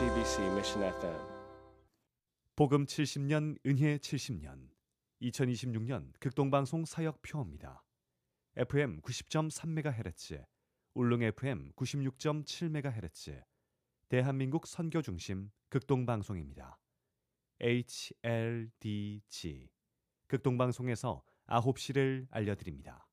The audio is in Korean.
JBC Mission FM. 복음 70년 은혜 70년 2026년 극동방송 사역표입니다. FM 90.3MHz, 울릉 FM 96.7MHz, 대한민국 선교중심 극동방송입니다. HLDG 극동방송에서 9시를 알려드립니다.